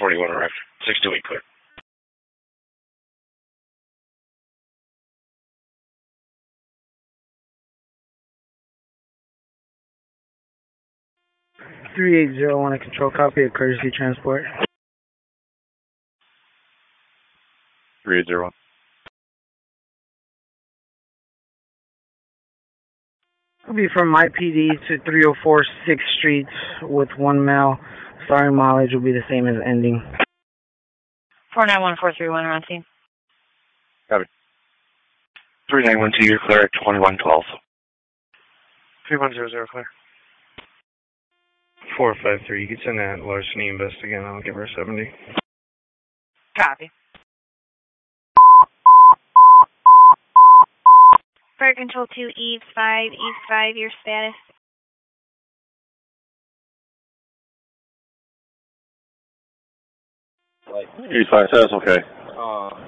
41 arrived. 628 clear. $3801 control, copy of courtesy transport. 3801. It'll be from MyPD to 304 6th Street with 1 mile. Starting mileage will be the same as ending. 491431 around scene. Copy. 3912, you're clear at 2112. 3100 clear. 453, you can send that larceny invest again. I'll give her 70. Copy. Fire Control 2, East 5, your status. East 5 says okay.